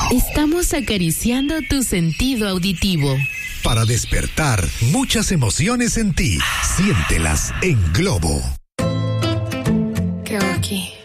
Estamos acariciando tu sentido auditivo. Para despertar muchas emociones en ti, siéntelas en Globo. ¿Qué hago aquí?